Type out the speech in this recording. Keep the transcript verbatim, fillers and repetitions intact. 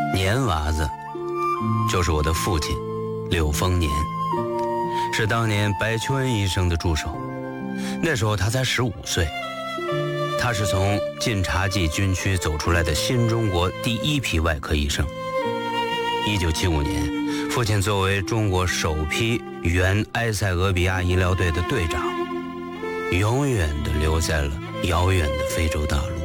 年娃子就是我的父亲柳丰年，是当年白求恩医生的助手。那时候他才十五岁，他是从晋察冀军区走出来的新中国第一批外科医生。一九七五年，父亲作为中国首批原埃塞俄比亚医疗队的队长，永远地留在了遥远的非洲大陆。